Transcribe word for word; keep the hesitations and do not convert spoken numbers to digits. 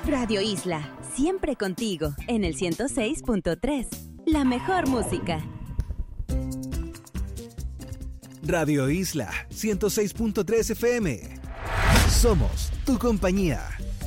Radio Isla, siempre contigo, en el ciento seis punto tres. La mejor música. Radio Isla ciento seis punto tres F M. Somos tu compañía.